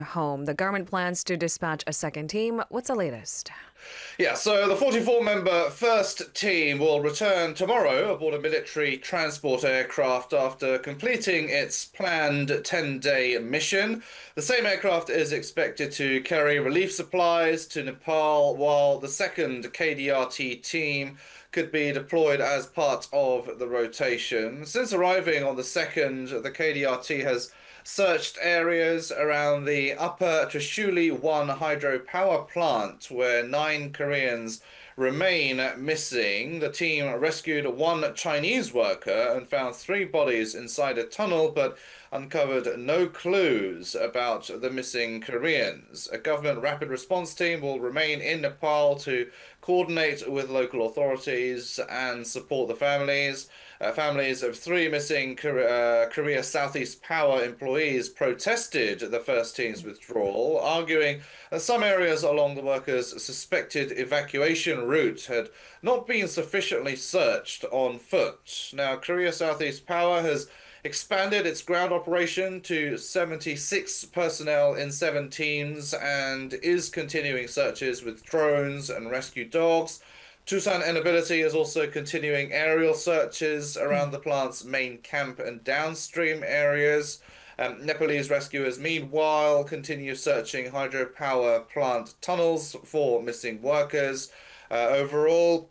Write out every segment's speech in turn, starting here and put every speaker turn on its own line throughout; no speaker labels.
home. The government plans to dispatch a second team. What's the latest?
Yeah, so the 44-member first team will return tomorrow aboard a military transport aircraft after completing its planned 10-day mission. The same aircraft is expected to carry relief supplies to Nepal, while the second KDRT team could be deployed as part of the rotation. Since arriving on the second, the KDRT has searched areas around the Upper Trishuli 1 hydropower plant where 9 Koreans remain missing. The team rescued one Chinese worker and found 3 bodies inside a tunnel, but uncovered no clues about the missing Koreans. A government rapid response team will remain in Nepal to coordinate with local authorities and support the families. Families of 3 missing Korea Southeast Power employees protested the first team's withdrawal, arguing that some areas along the workers' suspected evacuation route had not been sufficiently searched on foot. Now, Korea Southeast Power has expanded its ground operation to 76 personnel in 7 teams and is continuing searches with drones and rescue dogs. Tucson N-Ability is also continuing aerial searches around the plant's main camp and downstream areas. Nepalese rescuers, meanwhile, continue searching hydropower plant tunnels for missing workers. Overall,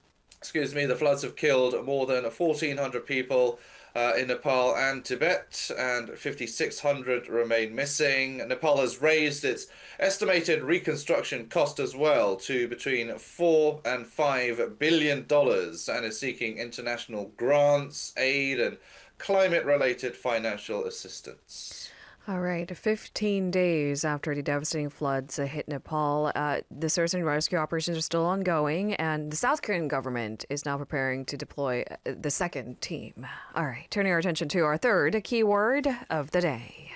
the floods have killed more than 1,400 people in Nepal and Tibet, and 5,600 remain missing. Nepal has raised its estimated reconstruction cost as well to between $4 and $5 billion and is seeking international grants, aid, and climate-related financial assistance.
All right, 15 days after the devastating floods hit Nepal, the search and rescue operations are still ongoing, and the South Korean government is now preparing to deploy the second team. All right, turning our attention to our third keyword of the day.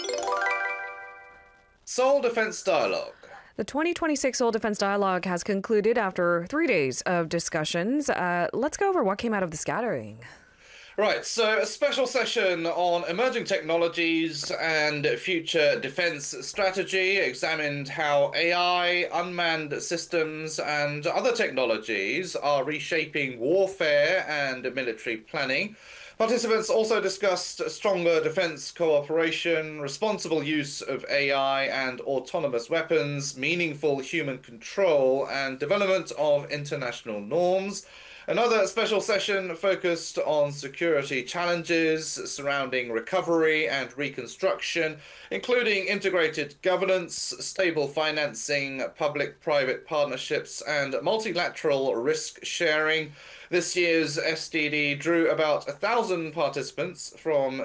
Seoul Defense Dialogue.
The 2026 Seoul Defense Dialogue has concluded after 3 days of discussions. Let's go over what came out of this gathering.
Right, so a special session on emerging technologies and future defense strategy examined how AI, unmanned systems, and other technologies are reshaping warfare and military planning. Participants also discussed stronger defense cooperation, responsible use of AI and autonomous weapons, meaningful human control, and development of international norms. Another special session focused on security challenges surrounding recovery and reconstruction, including integrated governance, stable financing, public-private partnerships, and multilateral risk sharing. This year's SDD drew about 1,000 participants from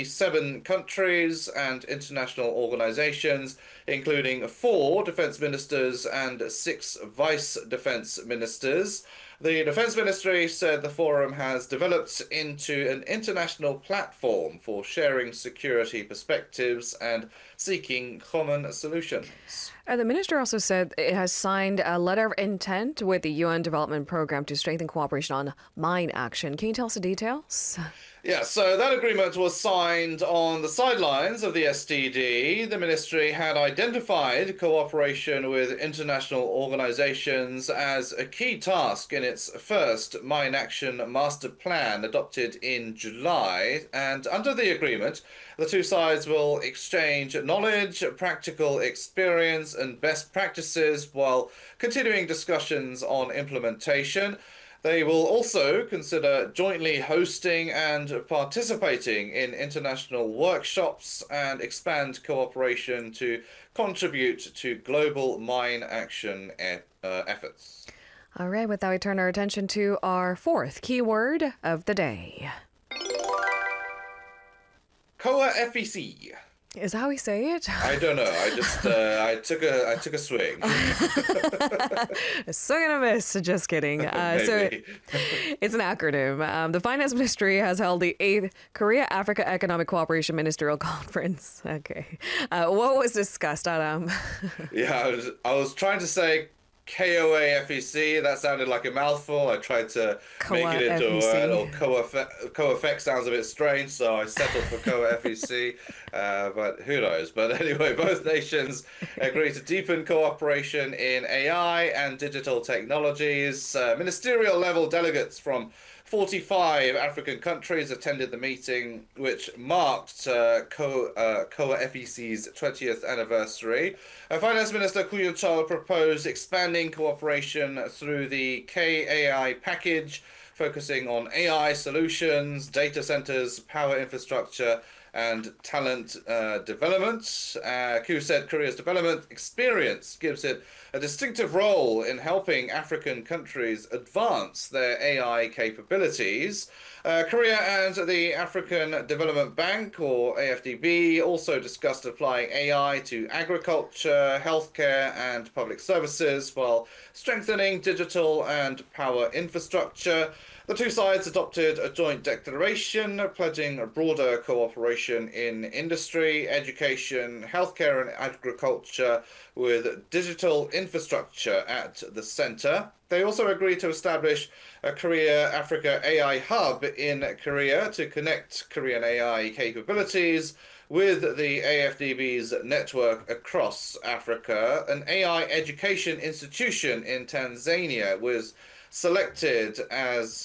67 countries and international organizations, including 4 defense ministers and 6 vice defense ministers. The Defense Ministry said the forum has developed into an international platform for sharing security perspectives and seeking common solutions.
The minister also said it has signed a letter of intent with the UN Development Program to strengthen cooperation on mine action. Can you tell us the details?
Yeah, so that agreement was signed on the sidelines of the SDD. The ministry had identified cooperation with international organizations as a key task in its first Mine Action Master Plan adopted in July. And under the agreement, the two sides will exchange knowledge, practical experience, and best practices while continuing discussions on implementation. They will also consider jointly hosting and participating in international workshops and expand cooperation to contribute to global mine action efforts.
All right, with that, we turn our attention to our fourth keyword of the day.
COA FEC.
Is that how we say it?
I don't know. I just I took a swing.
A swing and a miss. Just kidding. So it's an acronym. The Finance Ministry has held the 8th Korea-Africa Economic Cooperation Ministerial Conference. Okay. What was discussed, Adam?
Yeah, I was trying to say KOAFEC, that sounded like a mouthful. I tried to make
COA
it into a word, or
FEC.
co-effect sounds a bit strange, so I settled for COAFEC, but who knows? But anyway, both nations agreed to deepen cooperation in AI and digital technologies. Ministerial level delegates from 45 African countries attended the meeting, which marked COA FEC's 20th anniversary. Finance Minister Kuyo Chal proposed expanding cooperation through the KAI package, focusing on AI solutions, data centers, power infrastructure, and talent development. Koo said Korea's development experience gives it a distinctive role in helping African countries advance their AI capabilities. Korea and the African Development Bank, or AFDB, also discussed applying AI to agriculture, healthcare, and public services while strengthening digital and power infrastructure. The two sides adopted a joint declaration pledging a broader cooperation in industry, education, healthcare, and agriculture, with digital infrastructure at the center. They also agreed to establish a Korea Africa AI hub in Korea to connect Korean AI capabilities with the AFDB's network across Africa. An AI education institution in Tanzania was selected as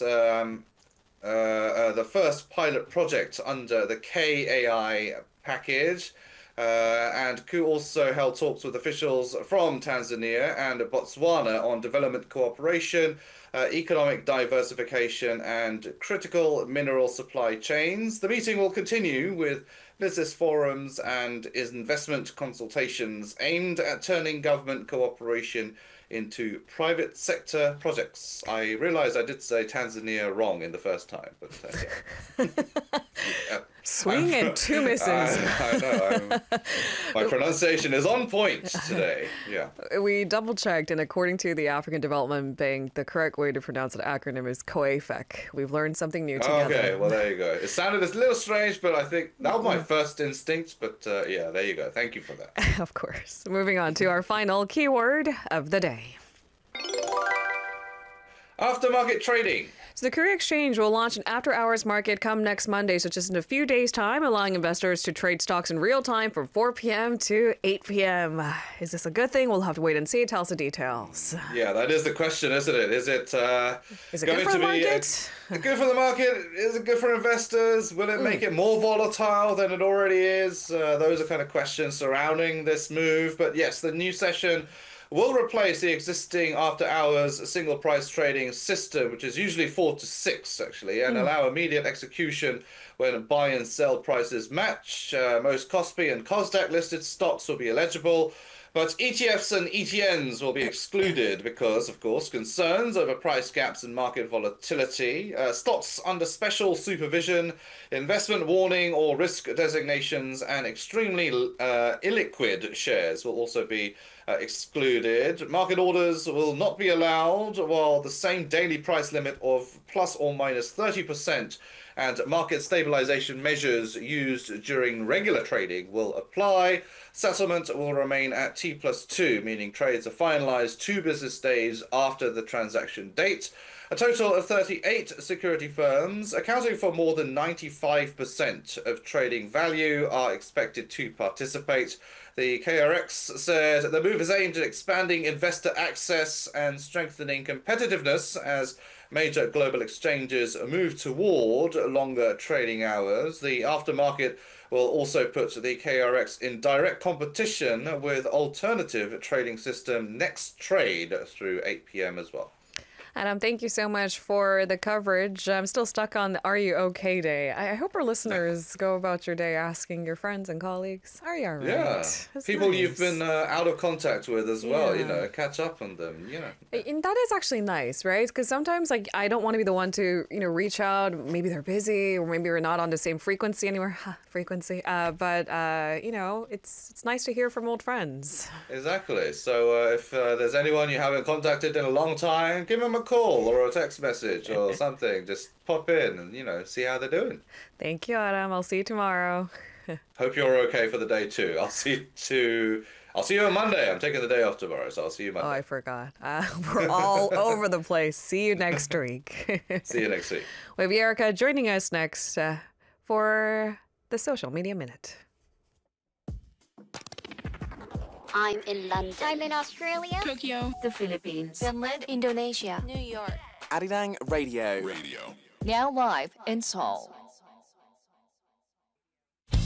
the first pilot project under the KAI package. And Koo also held talks with officials from Tanzania and Botswana on development cooperation, economic diversification, and critical mineral supply chains. The meeting will continue with business forums and investment consultations aimed at turning government cooperation into private sector projects. I realized I did say Tanzania wrong in the first time, but yeah.
Swing and two misses.
I know. My pronunciation is on point today. Yeah.
We double checked, and according to the African Development Bank, the correct way to pronounce the acronym is COAFEC. We've learned something new together.
Okay, well, there you go. It sounded a little strange, but I think that was my first instinct. But yeah, there you go. Thank you for that.
Of course. Moving on to our final keyword of the day.
Aftermarket trading.
So the Korea Exchange will launch an after-hours market come next Monday, so just in a few days' time, allowing investors to trade stocks in real time from 4 p.m. to 8 p.m. Is this a good thing? We'll have to wait and see. Tell us the details.
Yeah, that is the question, isn't it? Is it
good for the market?
Good for the market? Is it good for investors? Will it make it more volatile than it already is? Those are kind of questions surrounding this move. But yes, the new session will replace the existing after-hours single price trading system, which is usually 4 to 6, actually, and allow immediate execution when buy and sell prices match. Most KOSPI and KOSDAQ listed stocks will be eligible, but ETFs and ETNs will be excluded because, of course, concerns over price gaps and market volatility. Stocks under special supervision, investment warning or risk designations, and extremely illiquid shares will also be excluded. Market orders will not be allowed, while the same daily price limit of plus or minus 30% and market stabilization measures used during regular trading will apply. Settlement will remain at T+2, meaning trades are finalized 2 business days after the transaction date. A total of 38 security firms, accounting for more than 95% of trading value, are expected to participate. The KRX said the move is aimed at expanding investor access and strengthening competitiveness as major global exchanges move toward longer trading hours. The aftermarket will also put the KRX in direct competition with alternative trading system NextTrade through 8 p.m. as well.
Adam, thank you so much for the coverage. I'm still stuck on the Are You OK Day. I hope our listeners go about your day asking your friends and colleagues, are you all right?
Yeah,
That's
people
nice.
you've been out of contact with as well, you
Yeah.
know, catch up on them, you know.
And that is actually nice, right? Because sometimes, like, I don't want to be the one to, reach out. Maybe they're busy, or maybe we're not on the same frequency anymore. But it's nice to hear from old friends.
Exactly. So if there's anyone you haven't contacted in a long time, give them a call or a text message or something. Just pop in and, see how they're doing.
Thank you, Adam. I'll see you tomorrow.
Hope you're okay for the day too. I'll see you on Monday. I'm taking the day off tomorrow, so I'll see you Monday.
Oh, I forgot. We're all over the place. See you next week.
See you next week.
We have Erica joining us next for the Social Media Minute.
I'm in London.
I'm in Australia.
Tokyo.
The Philippines.
Finland.
Indonesia.
New York.
Arirang Radio.
Now live in Seoul.